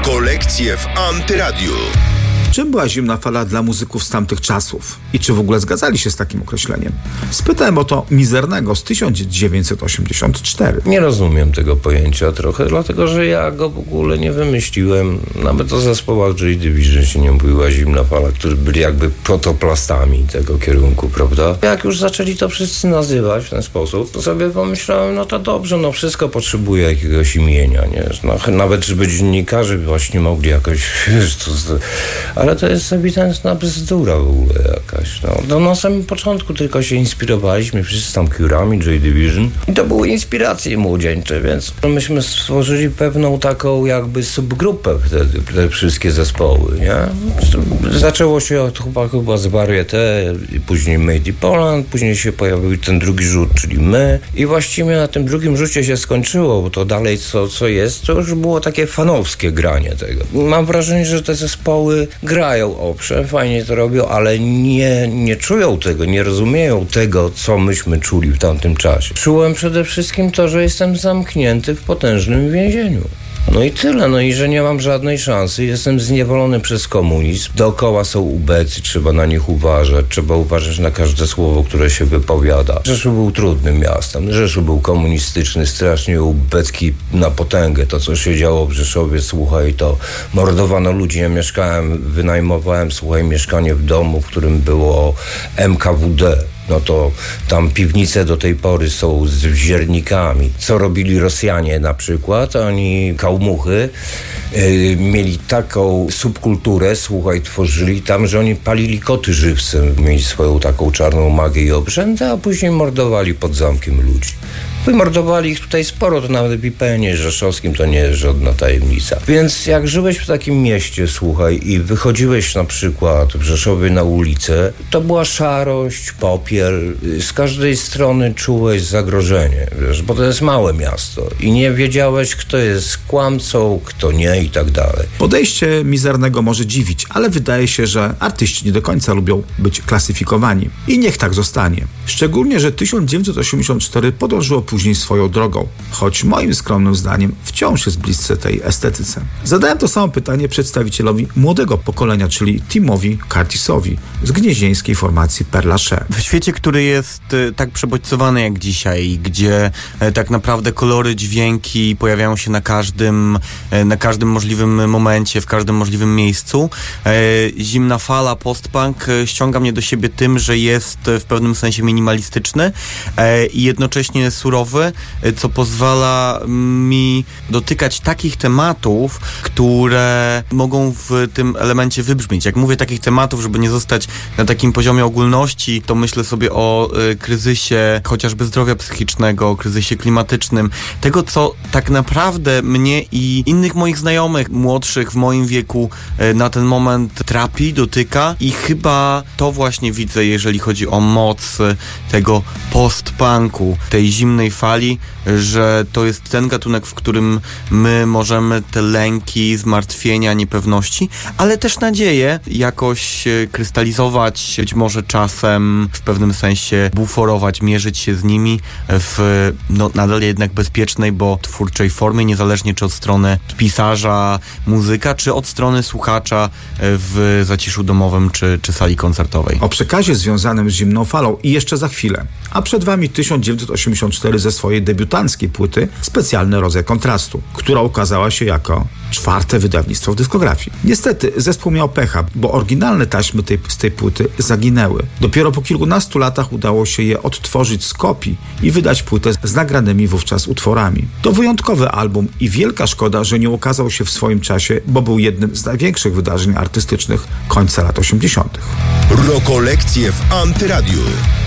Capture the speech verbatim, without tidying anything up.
Rokolekcje w Antyradiu. Czym była zimna fala dla muzyków z tamtych czasów? I czy w ogóle zgadzali się z takim określeniem? Spytałem o to Mizernego z tysiąc dziewięćset osiemdziesiątego czwartego. Nie rozumiem tego pojęcia trochę, dlatego że ja go w ogóle nie wymyśliłem. Nawet o zespołach Joy Division się nie mówiła zimna fala, którzy byli jakby protoplastami tego kierunku, prawda? Jak już zaczęli to wszyscy nazywać w ten sposób, to sobie pomyślałem, no to dobrze, no wszystko potrzebuje jakiegoś imienia, nie? No, nawet żeby dziennikarze właśnie mogli jakoś, wiesz, to, ale to jest ewidentna bzdura w ogóle jakaś. No, no na samym początku tylko się inspirowaliśmy wszyscy tam Curami, Joy Division i to były inspiracje młodzieńcze, więc myśmy stworzyli pewną taką jakby subgrupę wtedy, te wszystkie zespoły, nie? Zaczęło się od chyba, chyba z Varieté, później Made in Poland, później się pojawił ten drugi rzut, czyli my i właściwie na tym drugim rzucie się skończyło, bo to dalej co, co jest, to już było takie fanowskie granie tego. Mam wrażenie, że te zespoły grają, owszem, fajnie to robią, ale nie, nie czują tego, nie rozumieją tego, co myśmy czuli w tamtym czasie. Czułem przede wszystkim to, że jestem zamknięty w potężnym więzieniu. No i tyle, no i że nie mam żadnej szansy, jestem zniewolony przez komunizm, dookoła są ubecy, trzeba na nich uważać, trzeba uważać na każde słowo, które się wypowiada. Rzeszów był trudnym miastem, Rzeszów był komunistyczny, strasznie ubecki na potęgę, to co się działo w Rzeszowie, słuchaj, to mordowano ludzi, ja mieszkałem, wynajmowałem, słuchaj, mieszkanie w domu, w którym było M K W D. No to tam piwnice do tej pory są z ziernikami. Co robili Rosjanie na przykład? Oni, kałmuchy, yy, mieli taką subkulturę, słuchaj, tworzyli tam, że oni palili koty żywcem. Mieli swoją taką czarną magię i obrzędy, a później mordowali pod zamkiem ludzi. Wymordowali ich tutaj sporo, to nawet w I P N-ie rzeszowskim to nie jest żadna tajemnica. Więc jak żyłeś w takim mieście, słuchaj, i wychodziłeś na przykład w Rzeszowie na ulicę, to była szarość, popiel. Z każdej strony czułeś zagrożenie, wiesz, bo to jest małe miasto i nie wiedziałeś, kto jest kłamcą, kto nie i tak dalej. Podejście Mizernego może dziwić, ale wydaje się, że artyści nie do końca lubią być klasyfikowani. I niech tak zostanie. Szczególnie, że tysiąc dziewięćset osiemdziesiąty czwarty podążyło później swoją drogą, choć moim skromnym zdaniem wciąż jest bliscy tej estetyce. Zadałem to samo pytanie przedstawicielowi młodego pokolenia, czyli Timowi Curtisowi z gnieźnieńskiej formacji Père Lachaise. W świecie, który jest y, tak przebodźcowany jak dzisiaj, gdzie y, tak naprawdę kolory, dźwięki pojawiają się na każdym, y, na każdym możliwym momencie, w każdym możliwym miejscu, y, zimna fala post-punk y, ściąga mnie do siebie tym, że jest y, w pewnym sensie minimalistyczny y, i jednocześnie surowy, co pozwala mi dotykać takich tematów, które mogą w tym elemencie wybrzmieć. Jak mówię takich tematów, żeby nie zostać na takim poziomie ogólności, to myślę sobie o y, kryzysie chociażby zdrowia psychicznego, o kryzysie klimatycznym. Tego, co tak naprawdę mnie i innych moich znajomych, młodszych w moim wieku y, na ten moment trapi, dotyka i chyba to właśnie widzę, jeżeli chodzi o moc y, tego post-punku, tej zimnej fali, że to jest ten gatunek, w którym my możemy te lęki, zmartwienia, niepewności, ale też nadzieję jakoś krystalizować, być może czasem w pewnym sensie buforować, mierzyć się z nimi w no, nadal jednak bezpiecznej, bo twórczej formie, niezależnie czy od strony pisarza, muzyka, czy od strony słuchacza w zaciszu domowym, czy, czy sali koncertowej. O przekazie związanym z zimną falą i jeszcze za chwilę. A przed wami tysiąc dziewięćset osiemdziesiąty czwarty ze swojej debiutanckiej płyty Specjalny rodzaj kontrastu, która ukazała się jako czwarte wydawnictwo w dyskografii. Niestety zespół miał pecha, bo oryginalne taśmy tej, z tej płyty zaginęły. Dopiero po kilkunastu latach udało się je odtworzyć z kopii i wydać płytę z nagranymi wówczas utworami. To wyjątkowy album i wielka szkoda, że nie ukazał się w swoim czasie, bo był jednym z największych wydarzeń artystycznych końca lat osiemdziesiątych. Rokolekcje w Antyradiu.